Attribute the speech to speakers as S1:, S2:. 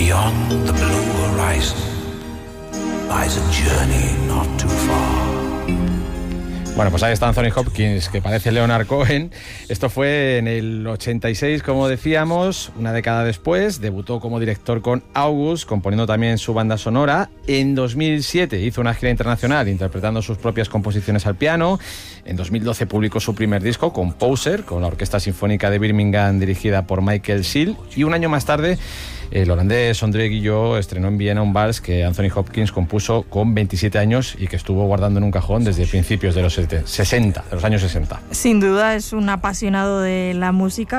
S1: Beyond the blue horizon lies a journey not too far.
S2: Bueno, pues ahí está Anthony Hopkins, que parece Leonard Cohen. Esto fue en el 86, como decíamos, una década después. Debutó como director con August, componiendo también su banda sonora. En 2007 hizo una gira internacional interpretando sus propias composiciones al piano. En 2012 publicó su primer disco, Composer, con la Orquesta Sinfónica de Birmingham dirigida por Michael Scheel. Y un año más tarde, el holandés Sondre Guillot estrenó en Viena un vals que Anthony Hopkins compuso con 27 años y que estuvo guardando en un cajón desde principios de los 60, de los años 60.
S3: Sin duda es un apasionado de la música.